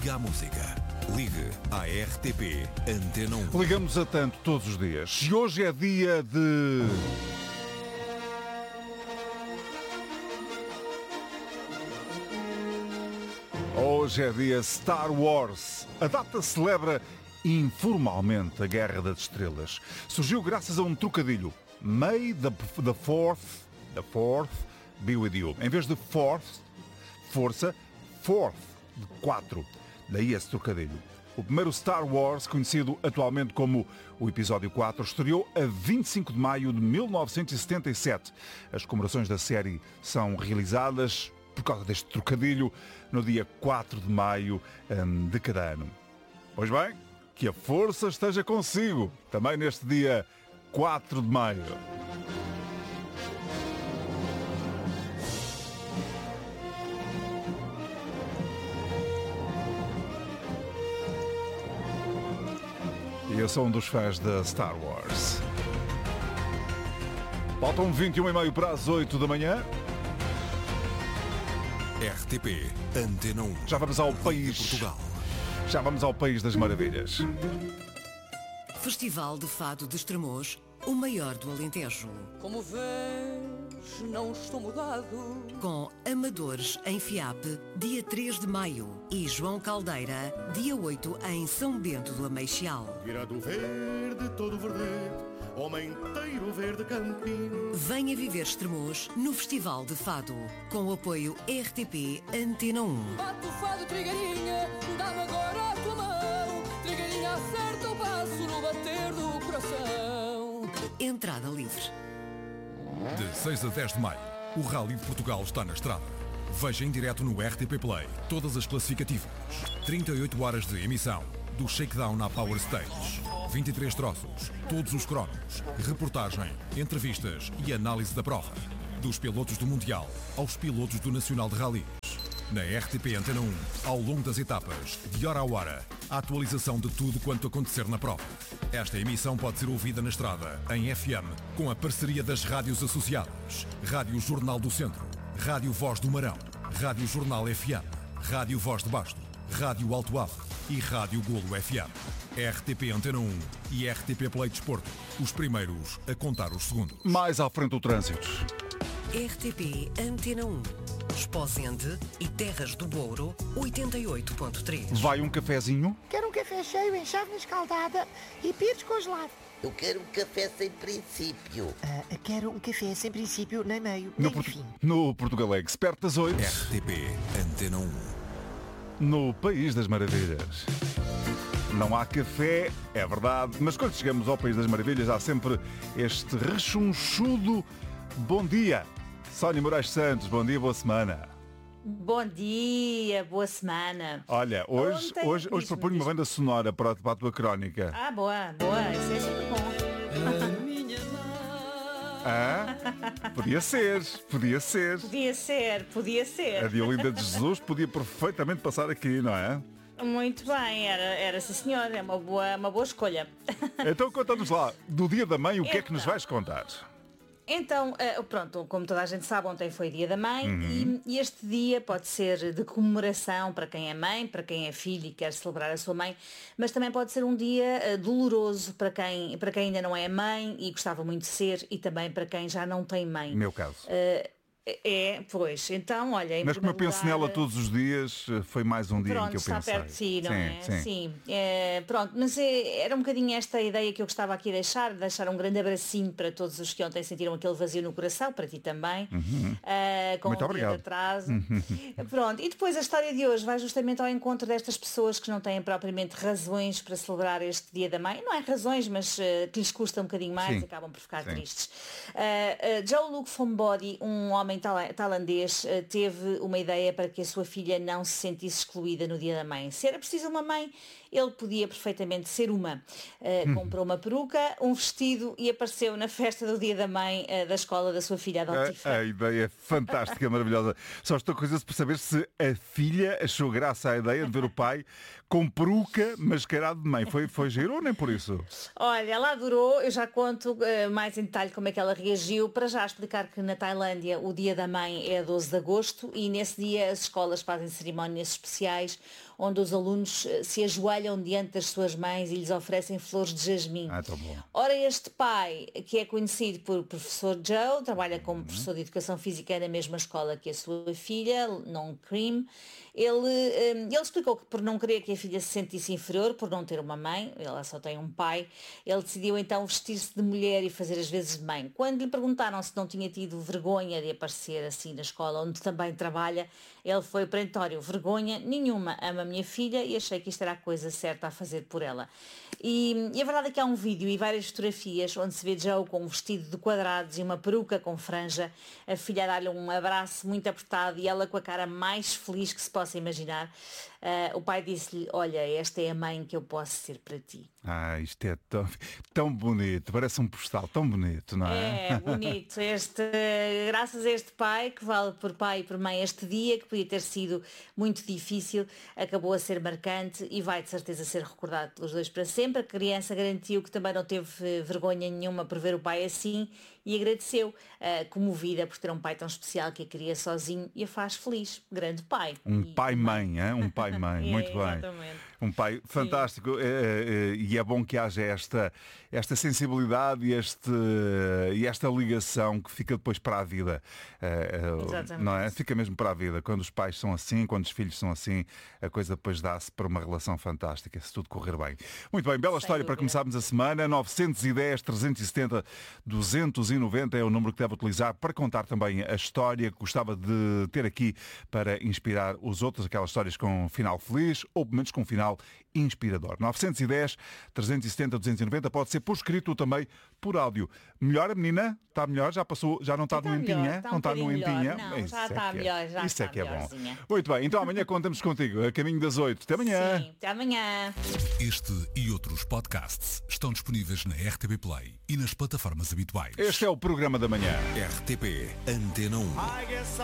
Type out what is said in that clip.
Liga à música. Ligue à RTP Antena 1. Ligamos a tanto todos os dias. E hoje é dia de... Hoje é dia Star Wars. A data celebra informalmente a Guerra das Estrelas. Surgiu graças a um trocadilho. May the fourth be with you. Em vez de force, de 4. Daí esse trocadilho. O primeiro Star Wars, conhecido atualmente como o Episódio 4, estreou a 25 de maio de 1977. As comemorações da série são realizadas, por causa deste trocadilho, no dia 4 de maio de cada ano. Pois bem, que a força esteja consigo, também neste dia 4 de maio. E eu sou um dos fãs da Star Wars. Faltam 21h30 para as 8 da manhã. RTP Antena 1. Já vamos ao país. Portugal. Já vamos ao País das Maravilhas. Festival de Fado de Estremoz, o maior do Alentejo. Como vês, não estou mudado. Com Amadores em FIAP, dia 3 de maio. E João Caldeira, dia 8 em São Bento do Ameixal. Virado verde, todo verdete, homem inteiro verde campino. Venha viver Estremoz no Festival de Fado. Com o apoio RTP Antena 1. Bate o fado, Trigueirinha, dá-me agora a tua mão. Trigueirinha, acerta o passo no bater do coração. Entrada livre. De 6 a 10 de maio, o Rally de Portugal está na estrada. Veja em direto no RTP Play todas as classificativas. 38 horas de emissão, do shakedown à Power Stage. 23 troços, todos os cronos, reportagem, entrevistas e análise da prova. Dos pilotos do Mundial aos pilotos do Nacional de Rallys. Na RTP Antena 1, ao longo das etapas, de hora a hora, a atualização de tudo quanto acontecer na prova. Esta emissão pode ser ouvida na estrada, em FM, com a parceria das rádios associadas. Rádio Jornal do Centro, Rádio Voz do Marão, Rádio Jornal FM, Rádio Voz de Basto, Rádio Alto Ave e Rádio Golo FM. RTP Antena 1 e RTP Play Desporto, os primeiros a contar os segundos. Mais à frente do trânsito. RTP Antena 1. Esposende e Terras do Douro, 88.3. Vai um cafezinho? Quero um café cheio, em chávena escaldada e pires congelado. Eu quero um café sem princípio. Quero um café sem princípio, nem meio, nem fim. No Portugal Expert das 8. RTP Antena 1. No País das Maravilhas. Não há café, é verdade, mas quando chegamos ao País das Maravilhas há sempre este rechonchudo bom dia. Sónia Moraes Santos, bom dia, boa semana. Bom dia, boa semana. Olha, hoje proponho uma banda sonora para a tua crónica. Ah, boa, isso é sempre bom. Podia ser. Podia ser. A Diolinda de Jesus podia perfeitamente passar aqui, não é? Muito bem, era sim senhor, é uma boa escolha. Então conta-nos lá, do Dia da Mãe, o que é que nos vais contar? Então, pronto, como toda a gente sabe, ontem foi Dia da Mãe e este dia pode ser de comemoração para quem é mãe, para quem é filho e quer celebrar a sua mãe, mas também pode ser um dia doloroso para quem ainda não é mãe e gostava muito de ser, e também para quem já não tem mãe. Meu caso. Pois, então, olha... Mas como eu penso nela todos os dias, foi mais um dia em que eu pensei. Pronto, está perto de si, não é? Sim. Pronto, mas era um bocadinho esta ideia que eu gostava aqui de deixar um grande abracinho para todos os que ontem sentiram aquele vazio no coração, para ti também, com Muito um obrigado. dia de atraso. Pronto, e depois a história de hoje vai justamente ao encontro destas pessoas que não têm propriamente razões para celebrar este Dia da Mãe. Não é razões, mas que lhes custa um bocadinho mais, acabam por ficar tristes. Joe-Luc Fombody, um homem tailandês, teve uma ideia para que a sua filha não se sentisse excluída no Dia da Mãe. Se era preciso uma mãe, ele podia perfeitamente ser uma. Comprou uma peruca, um vestido e apareceu na festa do Dia da Mãe da escola da sua filha adotiva. A ideia é fantástica, maravilhosa. Só estou curioso por saber se a filha achou graça à ideia de ver o pai com peruca mascarado de mãe. Foi giro ou nem por isso? Olha, ela adorou. Eu já conto mais em detalhe como é que ela reagiu. Para já explicar que na Tailândia o Dia Dia da Mãe é a 12 de agosto e nesse dia as escolas fazem cerimónias especiais onde os alunos se ajoelham diante das suas mães e lhes oferecem flores de jasmim. Tão bom. Ora, este pai, que é conhecido por professor Joe, trabalha como professor de Educação Física na mesma escola que a sua filha, Non Cream, ele explicou que por não querer que a filha se sentisse inferior, por não ter uma mãe, ela só tem um pai, ele decidiu então vestir-se de mulher e fazer as vezes de mãe. Quando lhe perguntaram se não tinha tido vergonha de aparecer assim na escola onde também trabalha, ele foi perentório: vergonha nenhuma, amo a minha filha e achei que isto era a coisa certa a fazer por ela. E a verdade é que há um vídeo e várias fotografias onde se vê Joe com um vestido de quadrados e uma peruca com franja, a filha a dar-lhe um abraço muito apertado e ela com a cara mais feliz que se possa imaginar. O pai disse-lhe: olha, esta é a mãe que eu posso ser para ti. Isto é tão bonito, parece um postal tão bonito, não é? É bonito. Graças a este pai, que vale por pai e por mãe, este dia, que podia ter sido muito difícil, acabou a ser marcante e vai de certeza ser recordado pelos dois para sempre. A criança garantiu que também não teve vergonha nenhuma por ver o pai assim e agradeceu, comovida por ter um pai tão especial que a cria sozinho e a faz feliz. Grande pai. Pai-mãe, um pai-mãe, muito bem. Exatamente. Um pai fantástico e é bom que haja esta sensibilidade e esta ligação que fica depois para a vida. Não é? Fica mesmo para a vida. Quando os pais são assim, quando os filhos são assim, a coisa depois dá-se para uma relação fantástica, se tudo correr bem. Muito bem, bela história para começarmos a semana. 910 370 290 é o número que deve utilizar para contar também a história que gostava de ter aqui para inspirar os outros, aquelas histórias com final feliz ou pelo menos com final inspirador. 910 370 290 pode ser por escrito ou também por áudio. Melhor a menina? Está melhor? Já passou? Já não está doentinha? Não está doentinha? Não, já está melhor. Isso é que é bom. Muito bem, então amanhã contamos contigo. A caminho das 8. Até amanhã. Sim, até amanhã. Este e outros podcasts estão disponíveis na RTP Play e nas plataformas habituais. Este é o programa da manhã. RTP Antena 1.